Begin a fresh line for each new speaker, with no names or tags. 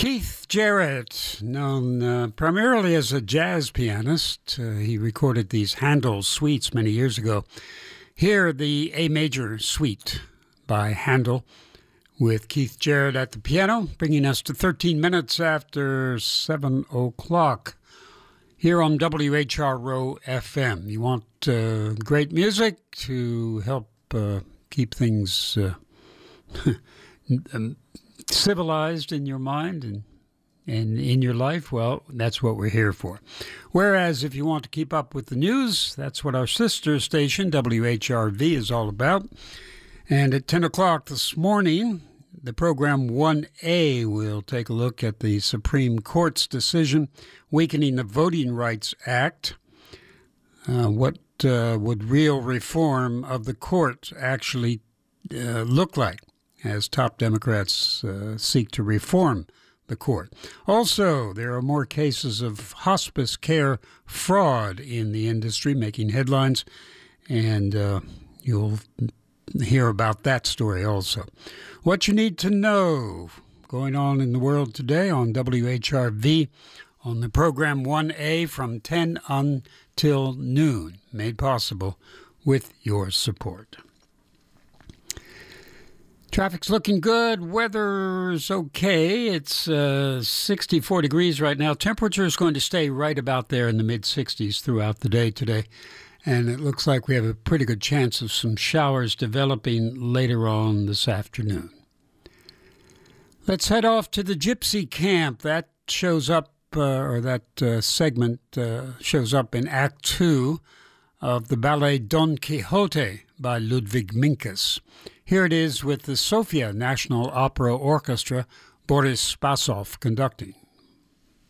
Keith Jarrett, known primarily as a jazz pianist, he recorded these Handel suites many years ago. Here, the A major suite by Handel with Keith Jarrett at the piano, bringing us to 13 minutes after 7 o'clock here on WHRO FM. You want great music to help keep things civilized in your mind and in your life? Well, that's what we're here for. Whereas if you want to keep up with the news, that's what our sister station, WHRV, is all about. And at 10 o'clock this morning, the program 1A will take a look at the Supreme Court's decision weakening the Voting Rights Act. What would real reform of the court actually look like as top Democrats seek to reform the court? Also, there are more cases of hospice care fraud in the industry making headlines, and you'll hear about that story also. What you need to know going on in the world today on WHRV on the program 1A from 10 until noon, made possible with your support. Traffic's looking good. Weather's okay. It's 64 degrees right now. Temperature is going to stay right about there in the mid-60s throughout the day today. And it looks like we have a pretty good chance of some showers developing later on this afternoon. Let's head off to the Gypsy Camp. That shows up, segment shows up in Act 2 of the ballet Don Quixote by Ludwig Minkus. Here it is with the Sofia National Opera Orchestra, Boris Spasov conducting.